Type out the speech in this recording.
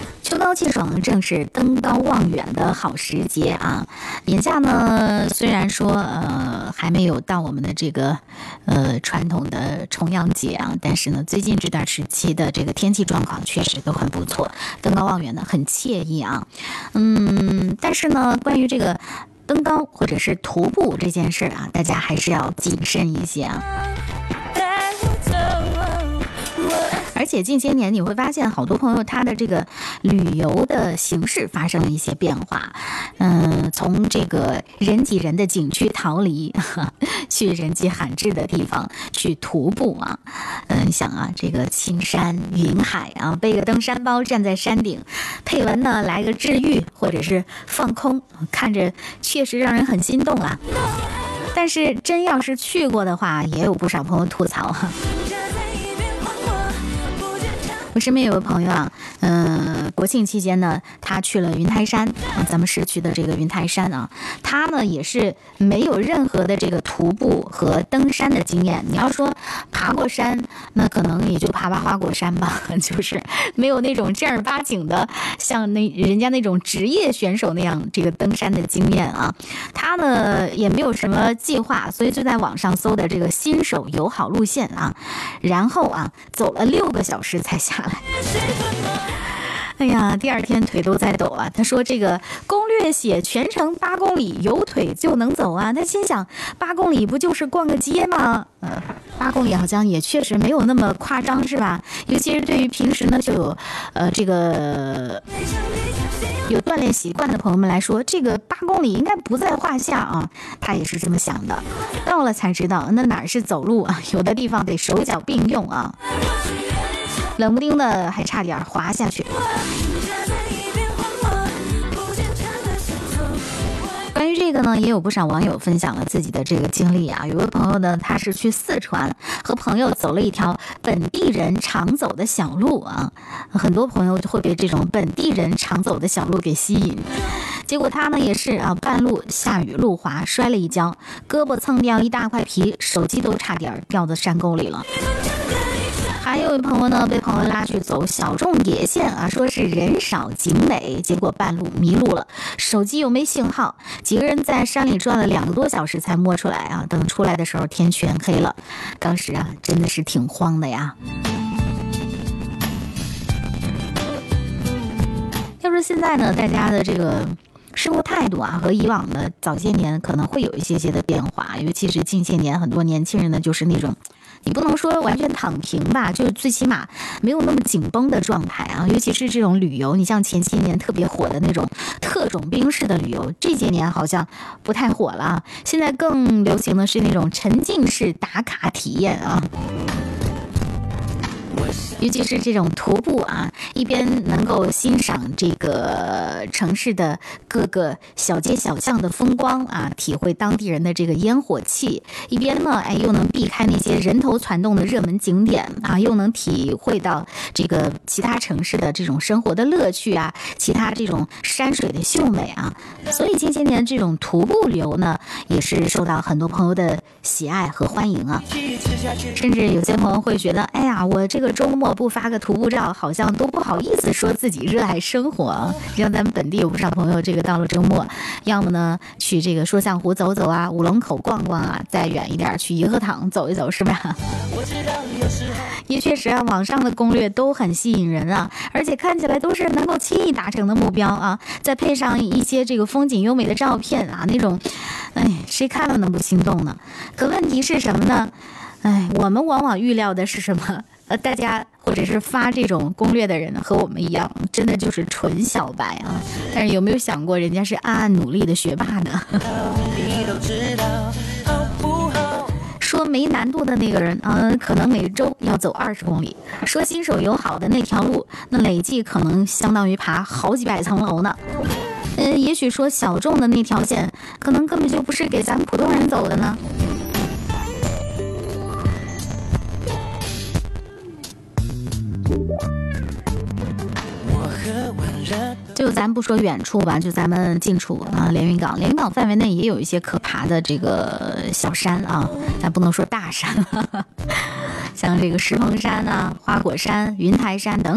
秋高气爽，正是登高望远的好时节啊！年假呢，虽然说还没有到我们的这个传统的重阳节啊，但是呢，最近这段时期的这个天气状况确实都很不错，登高望远呢很惬意啊。但是呢，关于这个登高或者是徒步这件事啊，大家还是要谨慎一些啊。而且近些年你会发现，好多朋友他的这个旅游的形式发生了一些变化，从这个人挤人的景区逃离，去人迹罕至的地方去徒步啊，你想啊，这个青山云海啊，背个登山包站在山顶，配文呢来个治愈或者是放空，看着确实让人很心动啊。但是真要是去过的话，也有不少朋友吐槽哈。我身边有个朋友啊，国庆期间呢，他去了云台山啊，咱们市区的这个云台山啊，他呢也是没有任何的这个徒步和登山的经验。你要说爬过山，那可能也就爬花果山吧，就是没有那种正儿八经的像人家那种职业选手那样这个登山的经验啊。他呢也没有什么计划，所以就在网上搜的这个新手友好路线啊，然后啊走了6个小时才下来。哎呀，第二天腿都在抖啊！他说这个攻略写全程8公里，有腿就能走啊。他心想，8公里不就是逛个街吗？8公里好像也确实没有那么夸张，是吧？尤其是对于平时呢就有这个有锻炼习惯的朋友们来说，这个8公里应该不在话下啊。他也是这么想的，到了才知道那哪是走路啊，有的地方得手脚并用啊。冷不丁的还差点滑下去。关于这个呢，也有不少网友分享了自己的这个经历啊。有位朋友呢，他是去四川和朋友走了一条本地人常走的小路啊，很多朋友会被这种本地人常走的小路给吸引。结果他呢也是啊，半路下雨路滑，摔了一跤，胳膊蹭掉一大块皮，手机都差点掉到山沟里了。还有一朋友呢，被朋友拉去走小众野线啊，说是人少景美，结果半路迷路了，手机又没信号，几个人在山里转了2个多小时才摸出来啊。等出来的时候天全黑了，当时啊真的是挺慌的呀。要说现在呢，大家的这个生活态度啊，和以往的早些年可能会有一些的变化，尤其是近些年很多年轻人呢，就是那种你不能说完全躺平吧，就是最起码没有那么紧绷的状态啊。尤其是这种旅游，你像前些年特别火的那种特种兵式的旅游，这些年好像不太火了。现在更流行的是那种沉浸式打卡体验啊。尤其是这种徒步啊，一边能够欣赏这个城市的各个小街小巷的风光啊，体会当地人的这个烟火气，一边呢，又能避开那些人头攒动的热门景点啊，又能体会到这个其他城市的这种生活的乐趣啊，其他这种山水的秀美啊。所以近些年这种徒步旅游呢，也是受到很多朋友的喜爱和欢迎啊。甚至有些朋友会觉得，哎呀，我这个周末不发个徒步照，好像都不好意思说自己热爱生活。像咱们本地有不少朋友，这个到了周末，要么呢去这个说相湖走走啊，五龙口逛逛啊，再远一点去颐和堂走一走，是吧？也确实啊，网上的攻略都很吸引人啊，而且看起来都是能够轻易达成的目标啊，再配上一些这个风景优美的照片啊，那种，谁看了能不心动呢？可问题是什么呢？我们往往预料的是什么？大家或者是发这种攻略的人和我们一样，真的就是纯小白啊！但是有没有想过，人家是暗暗努力的学霸呢？说没难度的那个人可能每周要走20公里；说新手友好的那条路，那累计可能相当于爬好几百层楼呢。也许说小众的那条线，可能根本就不是给咱们普通人走的呢。就咱不说远处吧，就咱们近处啊，连云港范围内也有一些可爬的这个小山啊，咱不能说大山像这个石棚山啊、花果山、云台山等